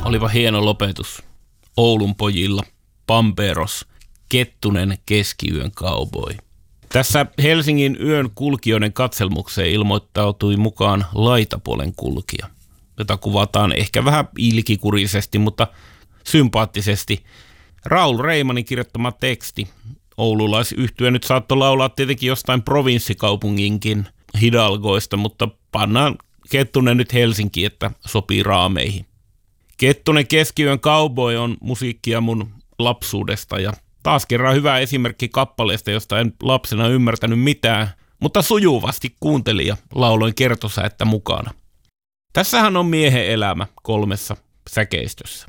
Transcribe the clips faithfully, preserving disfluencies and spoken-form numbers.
Olipa hieno lopetus. Oulun pojilla, Pamperos, Kettunen keskiyön cowboy. Tässä Helsingin yön kulkijoiden katselmukseen ilmoittautui mukaan laitapuolen kulkija, jota kuvataan ehkä vähän ilkikurisesti, mutta sympaattisesti. Raul Reimanin kirjoittama teksti. Oululaisyhtye nyt saattoi laulaa tietenkin jostain provinssikaupunginkin hidalgoista, mutta pannaan Kettunen nyt Helsinkiin, että sopii raameihin. Kettunen keskiyön cowboy on musiikkia mun lapsuudesta ja taas kerran hyvä esimerkki kappaleesta, josta en lapsena ymmärtänyt mitään, mutta sujuvasti kuuntelin ja lauloin kertosäettä mukana. Tässähän on miehen elämä kolmessa säkeistössä.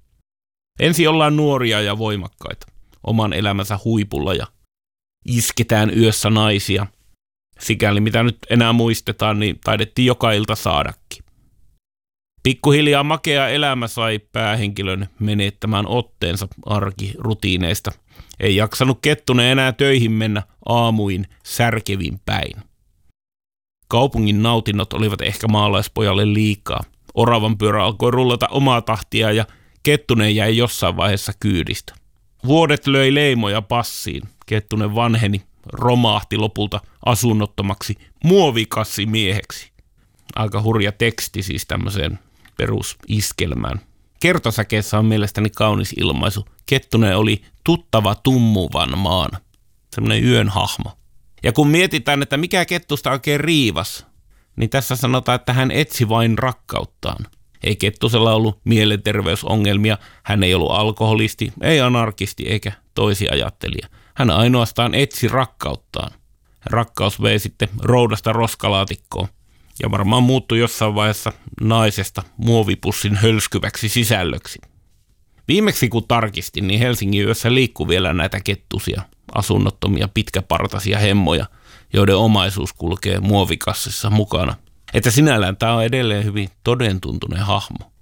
Ensin ollaan nuoria ja voimakkaita, oman elämänsä huipulla ja isketään yössä naisia. Sikäli mitä nyt enää muistetaan, niin taidettiin joka ilta saadakin. Pikkuhiljaa makea elämä sai päähenkilön menettämään otteensa arkirutiineista. Ei jaksanut Kettunen enää töihin mennä aamuin särkevin päin. Kaupungin nautinnot olivat ehkä maalaispojalle liikaa. Oravan pyörä alkoi rullata omaa tahtia ja Kettunen jäi jossain vaiheessa kyydistä. Vuodet löi leimoja passiin. Kettunen vanheni, romahti lopulta asunnottomaksi muovikassimieheksi. Aika hurja teksti siis tämmöiseen perusiskelmään. Kertosäkeessä on mielestäni kaunis ilmaisu. Kettunen oli tuttava tummuvan maan. Semmoinen yön hahmo. Ja kun mietitään, että mikä Kettusta oikein riivas, niin tässä sanotaan, että hän etsi vain rakkauttaan. Ei Kettusella ollut mielenterveysongelmia, hän ei ollut alkoholisti, ei anarkisti eikä toisiajattelija. Hän ainoastaan etsi rakkauttaan. Rakkaus vei sitten roudasta roskalaatikkoon ja varmaan muuttui jossain vaiheessa naisesta muovipussin hölskyväksi sisällöksi. Viimeksi kun tarkistin, niin Helsingin yössä liikkuu vielä näitä kettusia, asunnottomia pitkäpartaisia hemmoja, joiden omaisuus kulkee muovikassissa mukana. Että sinällään tämä on edelleen hyvin todentuntunen hahmo.